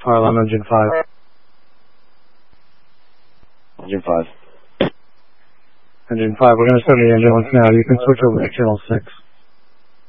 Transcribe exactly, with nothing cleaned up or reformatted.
Harlem, engine five. Engine five. Engine five, we're going to start the engine once now. You can switch over to channel six.